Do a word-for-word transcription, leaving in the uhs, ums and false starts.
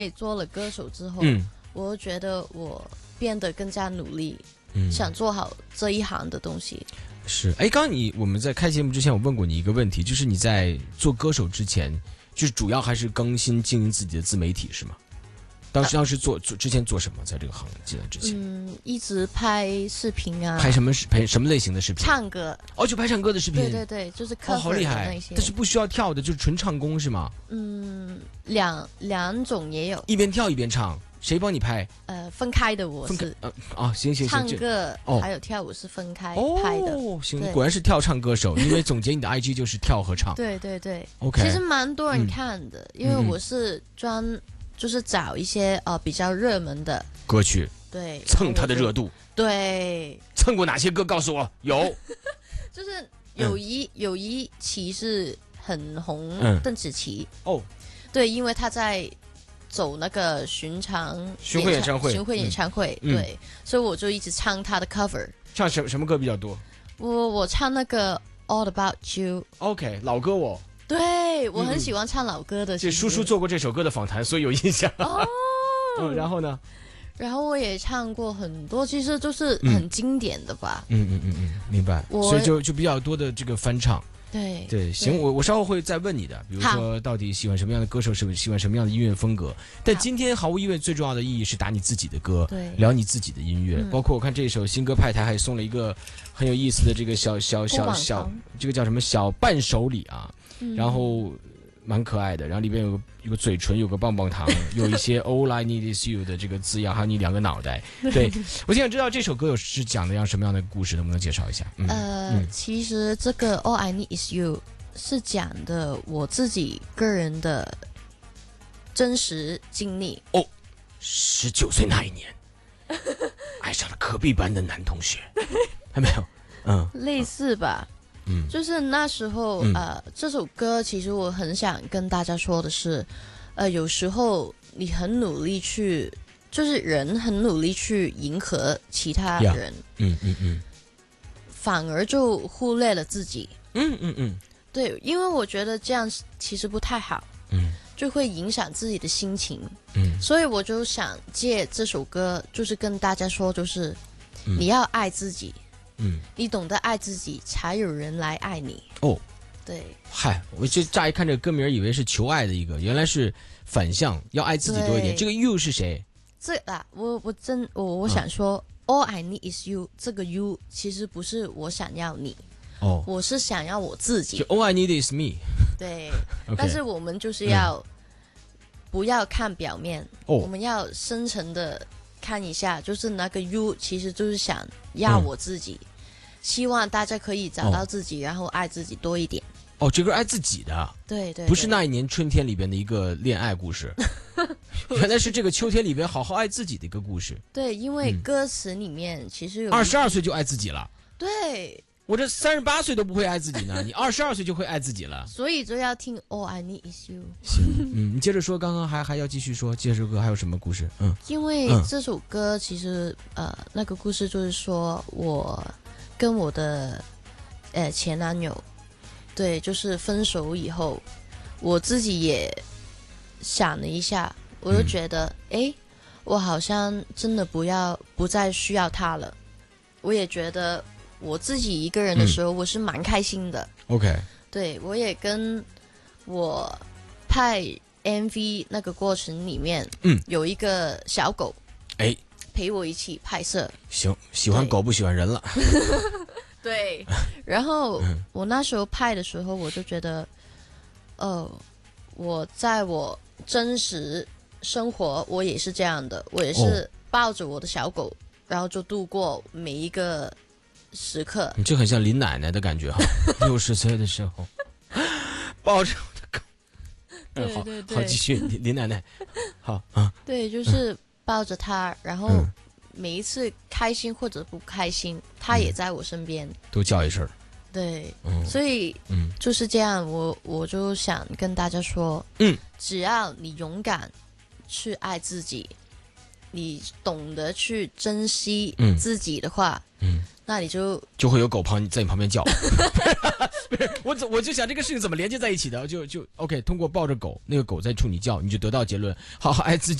做了歌手之后， 嗯， 我觉得我变得更加努力， 嗯想做好这一行的东西。 是，哎，刚刚你我们在开节目之前，我问过你一个问题，就是你在做歌手之前，就是主要还是更新经营自己的自媒体是吗？当时当时做做之前做什么？在这个行业进来之前， 嗯，一直拍视频啊， 拍什么视拍什么类型的视频？ 唱歌。 哦，就拍唱歌的视频。 对对对，就是哦， cover 好厉害的那些。 但是不需要跳的，就是纯唱功是吗？ 嗯，两两种也有， 一边跳一边唱，谁帮你拍？ 呃，分开的我分开是。 呃啊，行行行， 唱这歌哦还有跳舞是分开哦拍的。 行， 对果然是跳唱歌手，因为总结你的 I G 就是跳和唱。 对对对 OK 其实蛮多人嗯看的，因为嗯嗯我是专就是找一些呃比较热门的， 歌曲对， 蹭它的热度。 度， 对， 蹭过哪些歌？告诉我。有， 就是有一、有一期是很红， 嗯邓紫棋。 哦， 对，因为她在走那个巡场巡回演唱会巡回演唱会， 嗯对，所以我就一直唱她的 cover。 唱什什么歌比较多我我唱那个 All About You。 ？OK，老歌我， 对，我很喜欢唱老歌的。 这其实叔叔做过这首歌的访谈，所以有印象。 哦， 嗯，然后呢？ 然后我也唱过很多，其实都是很经典的吧。 嗯嗯嗯嗯，明白。 我所以就就比较多的这个翻唱。 对对，行，我我稍后会再问你的，比如说到底喜欢什么样的歌手，是喜欢什么样的音乐风格。但今天毫无疑问最重要的意义是打你自己的歌， 对， 聊你自己的音乐， 嗯包括我看这首新歌派台还送了一个很有意思的这个小小小锅小碗， 这个叫什么小伴手礼啊， 嗯然后蛮可爱的，然后里边有个有个嘴唇，有个棒棒糖，有一些 All I Need Is You 的这个字样，还有你两个脑袋。对，我想知道这首歌有是讲的样什么样的故事，能不能介绍一下？嗯、 呃、 嗯， 其实这个 All I Need Is You 是讲的我自己个人的真实经历。 哦，十九岁那一年，爱上了隔壁班的男同学，还没有？嗯， 类似吧。 嗯， 就是那时候、 嗯、 呃，这首歌其实我很想跟大家说的是，呃，有时候你很努力去，就是人很努力去迎合其他人， yeah, 嗯嗯嗯， 反而就忽略了自己。 嗯嗯嗯， 对，因为我觉得这样其实不太好， 嗯， 就会影响自己的心情， 嗯， 所以我就想借这首歌，就是跟大家说，就是、 嗯、 你要爱自己。 嗯， 你懂得爱自己，才有人来爱你。 哦， 对， 嗨，我这乍一看这个歌名，以为是求爱的一个，原来是反向，要爱自己多一点。这个 you 是谁？ 这啊，我我真我我想说、嗯、，All I need is you。这个 you 其实不是我想要你， 哦， 我是想要我自己。 就 All I need is me。 对， okay, 但是我们就是要、嗯、不要看表面、 哦， 我们要深层的看一下，就是那个 you 其实就是想要我自己。嗯，希望大家可以找到自己、哦、然后爱自己多一点。 哦，这歌爱自己的。 对 对, 对， 不是那一年春天里边的一个恋爱故事，原来是这个秋天里边好好爱自己的一个故事。 对，因为歌词里面其实有二十二岁就爱自己了。 对， 我这三十八岁都不会爱自己呢，你二十二岁就会爱自己了， 所以就要听 All I Need Is You。 行，嗯，你接着说，刚刚还还要继续说这首歌还有什么故事？嗯， 因为这首歌其实、嗯、呃那个故事就是说我跟我的呃前男友，对，就是分手以后，我自己也想了一下，我就觉得哎、嗯，我好像真的不要不再需要他了。我也觉得我自己一个人的时候，我是蛮开心的。 OK， 对，我也跟我拍 M V 那个过程里面， 嗯， 有一个小狗， 哎， 陪我一起拍摄。 行，喜欢狗不喜欢人了。 对，然后我那时候拍的时候，我就觉得，哦，我在我真实生活，我也是这样的，我也是抱着我的小狗，然后就度过每一个时刻。 你这很像林奶奶的感觉哈，六十岁的时候抱着我的狗。 对对对， 好，继续，林林奶奶，好啊。 对，就是抱着它，然后。嗯，每一次开心或者不开心，他也在我身边， 嗯、都叫一声。 对、 嗯， 所以嗯，就是这样。我我就想跟大家说， 嗯， 只要你勇敢去爱自己， 你懂得去珍惜嗯自己的话， 嗯， 那你就就会有狗旁在你旁边叫。不是，我怎我就想这个事情怎么连接在一起的？就就 OK， 通过抱着狗，那个狗在冲你叫，你就得到结论，好好爱自己。